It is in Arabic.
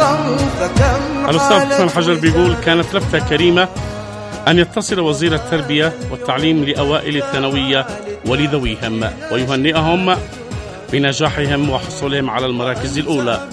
الأستاذ حسن حجر بيقول كانت لفتة كريمة أن يتصل وزير التربية والتعليم لأوائل الثانوية ولذويهم ويهنئهم بنجاحهم وحصولهم على المراكز الأولى.